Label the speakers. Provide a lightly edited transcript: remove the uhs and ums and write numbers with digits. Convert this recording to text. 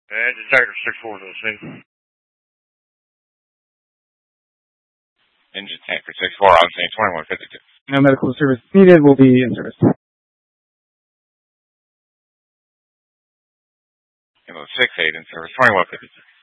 Speaker 1: Detector 6-4 to the scene.
Speaker 2: Engine tanker 6-4 on scene 2152.
Speaker 3: No medical service needed. Will be in service.
Speaker 2: Ambulance 6-8 in service 2152.